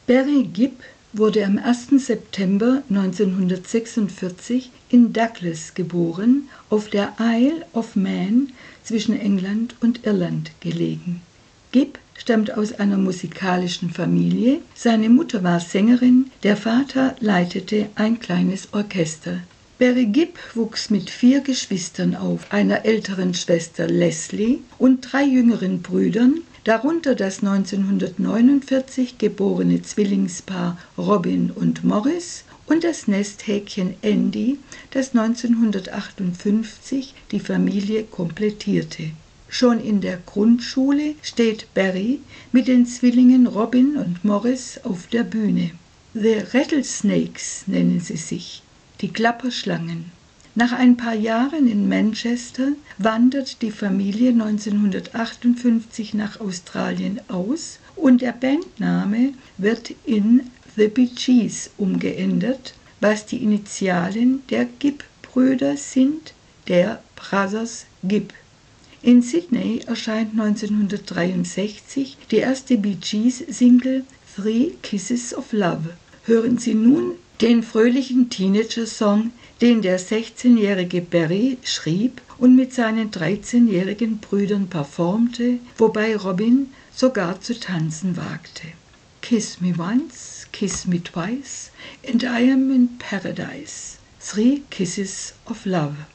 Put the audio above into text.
Barry Gibb wurde am 1. September 1946 in Douglas geboren, auf der Isle of Man zwischen England und Irland gelegen. Gibb stammt aus einer musikalischen Familie. Seine Mutter war Sängerin, der Vater leitete ein kleines Orchester. Barry Gibb wuchs mit 4 Geschwistern auf, einer älteren Schwester Leslie und 3 jüngeren Brüdern, darunter das 1949 geborene Zwillingspaar Robin und Morris und das Nesthäkchen Andy, das 1958 die Familie komplettierte. Schon in der Grundschule steht Barry mit den Zwillingen Robin und Morris auf der Bühne. The Rattlesnakes nennen sie sich, die Klapperschlangen. Nach ein paar Jahren in Manchester wandert die Familie 1958 nach Australien aus und der Bandname wird in The Bee Gees umgeändert, was die Initialen der Gibb-Brüder sind, der Brothers Gibb. In Sydney erscheint 1963 die erste Bee Gees-Single Three Kisses of Love. Hören Sie nun den fröhlichen Teenager-Song, den der 16-jährige Barry schrieb und mit seinen 13-jährigen Brüdern performte, wobei Robin sogar zu tanzen wagte. Kiss me once, kiss me twice, and I am in paradise. Three Kisses of Love.